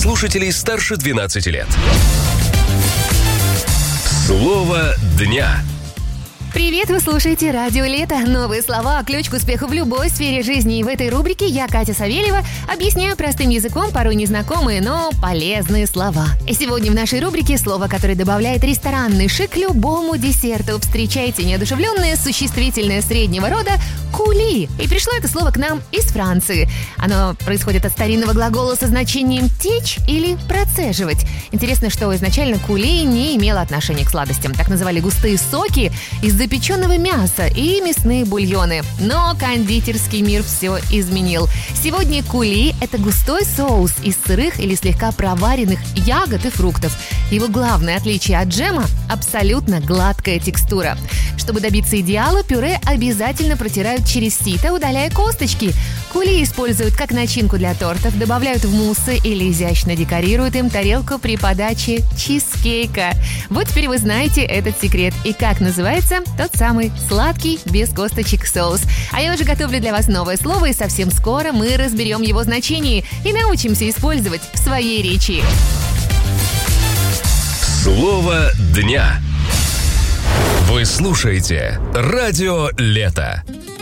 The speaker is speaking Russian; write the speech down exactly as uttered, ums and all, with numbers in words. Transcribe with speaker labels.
Speaker 1: слушателей старше двенадцати лет. Слово дня.
Speaker 2: Привет, вы слушаете Радио Лето. Новые слова, ключ к успеху в любой сфере жизни. И в этой рубрике я, Катя Савельева, объясняю простым языком порой незнакомые, но полезные слова. И сегодня в нашей рубрике слово, которое добавляет ресторанный шик любому десерту. Встречайте неодушевленное существительное среднего рода «кули». И пришло это слово к нам из Франции. Оно происходит от старинного глагола со значением «течь» или «процеживать». Интересно, что изначально «кули» не имело отношения к сладостям. Так называли густые соки из запеченного мяса и мясные бульоны. Но кондитерский мир все изменил. Сегодня кули – это густой соус из сырых или слегка проваренных ягод и фруктов. Его главное отличие от джема – абсолютно гладкая текстура. Чтобы добиться идеала, пюре обязательно протирают через сито, удаляя косточки. Кули используют как начинку для тортов, добавляют в муссы или изящно декорируют им тарелку при подаче чизкейка. Вот теперь вы знаете этот секрет и как называется тот самый сладкий без косточек соус. А я уже готовлю для вас новое слово, и совсем скоро мы разберем его значение и научимся использовать в своей речи.
Speaker 1: Слово дня. Вы слушаете Радио Лето.